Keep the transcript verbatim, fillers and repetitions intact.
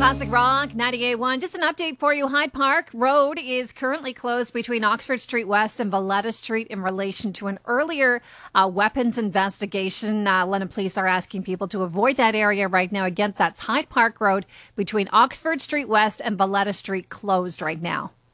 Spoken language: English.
Classic Rock, ninety-eight point one. Just an update for you. Hyde Park Road is currently closed between Oxford Street West and Valletta Street in relation to an earlier uh, weapons investigation. Uh, London Police are asking people to avoid that area right now. Again, that's Hyde Park Road between Oxford Street West and Valletta Street closed right now.